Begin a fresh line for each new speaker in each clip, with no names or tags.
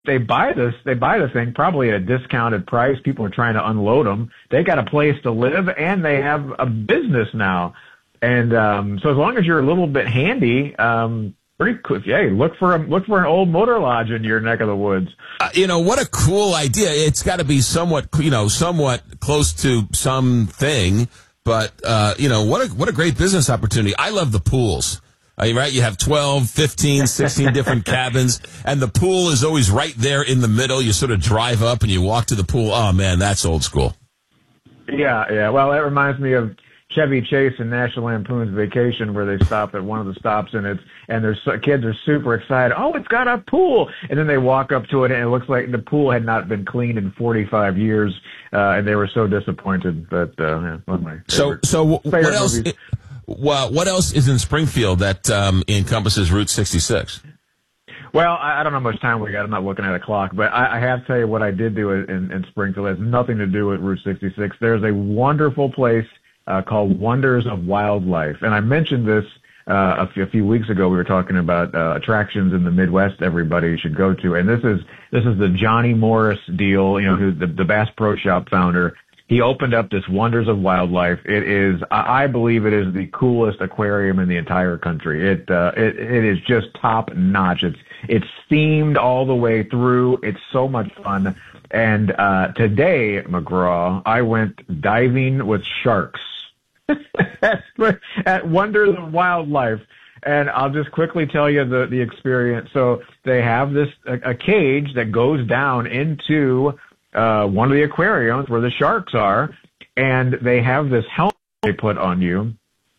they buy the thing probably at a discounted price. People are trying to unload them. They got a place to live and they have a business now. And, so as long as you're a little bit handy, pretty cool. Hey, look for an old motor lodge in your neck of the woods.
What a cool idea. It's got to be somewhat close to something, but, what a great business opportunity. I love the pools. Right? You have 12, 15, 16 different cabins, and the pool is always right there in the middle. You sort of drive up and you walk to the pool. Oh man, that's old school.
Yeah. Well, that reminds me of Chevy Chase and National Lampoon's Vacation, where they stop at one of the stops and there's kids are super excited. Oh, it's got a pool. And then they walk up to it and it looks like the pool had not been cleaned in 45 years. And they were so disappointed. But, one of my
what else?
movies.
What else is in Springfield that, encompasses Route 66?
Well, I don't know how much time we got. I'm not looking at a clock, but I have to tell you what I did do in Springfield. It has nothing to do with Route 66. There's a wonderful place called Wonders of Wildlife. And I mentioned this a few weeks ago. We were talking about attractions in the Midwest everybody should go to. And this is the Johnny Morris deal, who's the Bass Pro Shop founder. He opened up this Wonders of Wildlife. It is, I believe it is the coolest aquarium in the entire country. It is just top notch. It's themed all the way through. It's so much fun. And today, McGraw, I went diving with sharks at Wonders of Wildlife. And I'll just quickly tell you the experience. So they have a cage that goes down into one of the aquariums where the sharks are, and they have this helmet they put on you,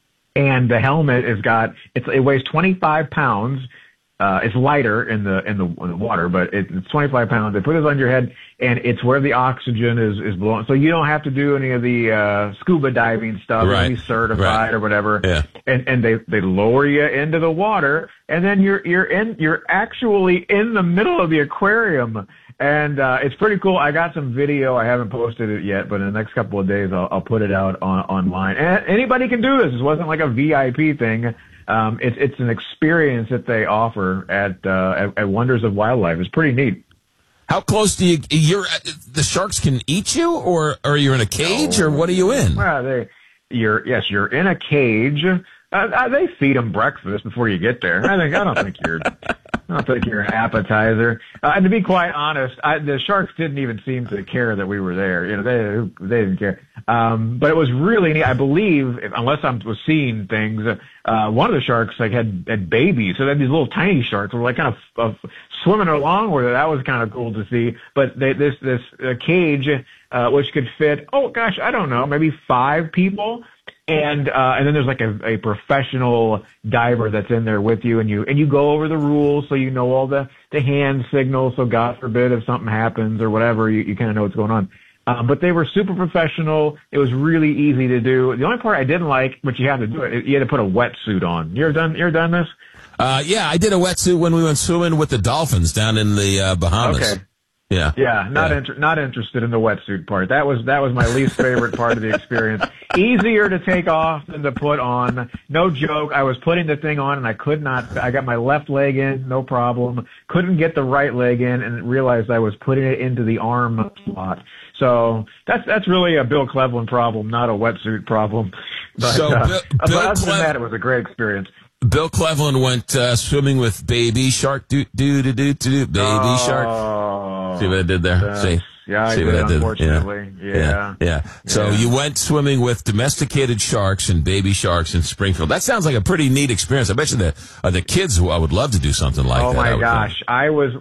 and the helmet it weighs 25 pounds. It's lighter in the water, but it's 25 pounds. They put this on your head, and it's where the oxygen is blowing. So you don't have to do any of the scuba diving stuff,
right.
Be certified or whatever.
Yeah.
And they lower you into the water, and then you're actually in the middle of the aquarium. And it's pretty cool. I got some video. I haven't posted it yet, but in the next couple of days, I'll put it out online. And anybody can do this. This wasn't like a VIP thing. It's an experience that they offer at Wonders of Wildlife. It's pretty neat.
How close do the sharks can eat you, or you're in a cage, or what are you in?
Well, you're in a cage. They feed them breakfast before you get there. I don't think you're an appetizer. And to be quite honest, the sharks didn't even seem to care that we were there. They didn't care. But it was really neat. I believe, unless I was seeing things, one of the sharks had babies. So they had these little tiny sharks were kind of swimming along with it. That was kind of cool to see. But this cage, which could fit, I don't know, maybe 5 people. And then there's a professional diver that's in there with you, and you go over the rules, so you know all the hand signals, so God forbid if something happens or whatever, you kind of know what's going on. But they were super professional. It was really easy to do. The only part I didn't like, but you had to do it, you had to put a wetsuit on. You ever done this?
Yeah, I did a wetsuit when we went swimming with the dolphins down in the Bahamas.
Okay.
Yeah.
Not interested in the wetsuit part. That was my least favorite part of the experience. Easier to take off than to put on. No joke. I was putting the thing on and I got my left leg in, no problem. Couldn't get the right leg in and realized I was putting it into the arm slot. So that's really a Bill Cleveland problem, not a wetsuit problem. But, other than that, it was a great experience.
Bill Cleveland went swimming with Baby Shark. Baby Shark. See what I did there? See?
Yeah, I did, unfortunately.
Yeah. So you went swimming with domesticated sharks and baby sharks in Springfield. That sounds like a pretty neat experience. I bet you the kids would love to do something like that.
Oh my gosh. I was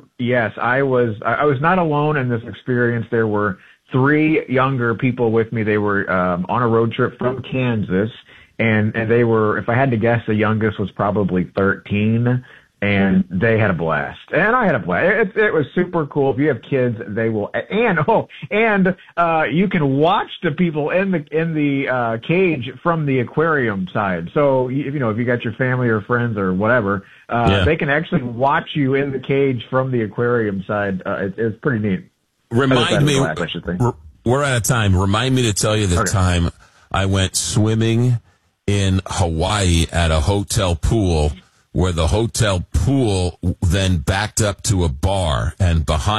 not alone in this experience. There were 3 younger people with me. They were on a road trip from Kansas. And they were, if I had to guess, the youngest was probably 13, and they had a blast. And I had a blast. It was super cool. If you have kids, they will, and you can watch the people in the cage from the aquarium side. So, if you got your family or friends or whatever, they can actually watch you in the cage from the aquarium side. It's pretty neat.
Remind me, we're out of time. Remind me to tell you the time I went swimming in Hawaii at a hotel pool where the hotel pool then backed up to a bar, and behind